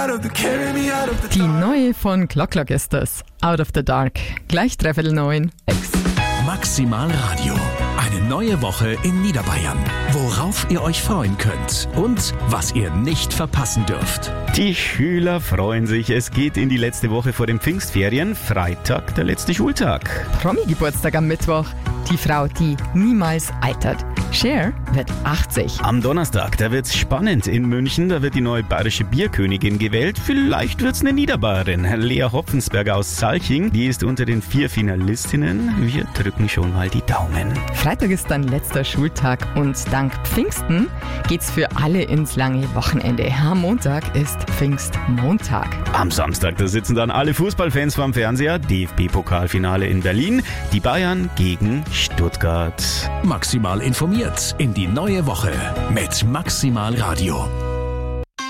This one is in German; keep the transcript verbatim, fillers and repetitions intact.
Die neue von Clock Clock ist das. Out of the Dark. Gleich dreiviertel neun. Ex. Maximal Radio. Eine neue Woche in Niederbayern. Worauf ihr euch freuen könnt und was ihr nicht verpassen dürft. Die Schüler freuen sich. Es geht in die letzte Woche vor den Pfingstferien. Freitag, der letzte Schultag. Promi-Geburtstag am Mittwoch. Die Frau, die niemals altert. Cher wird achtzig. Am Donnerstag, da wird's spannend in München. Da wird die neue bayerische Bierkönigin gewählt. Vielleicht wird's eine Niederbayerin. Lea Hopfensberger aus Salching. Die ist unter den vier Finalistinnen. Wir drücken schon mal die Daumen. Freitag ist dann letzter Schultag und dank Pfingsten geht's für alle ins lange Wochenende. Am Montag ist Pfingstmontag. Am Samstag, da sitzen dann alle Fußballfans vorm Fernseher. D F B-Pokalfinale in Berlin. Die Bayern gegen Stuttgart. Maximal informiert in die neue Woche mit Maximal Radio.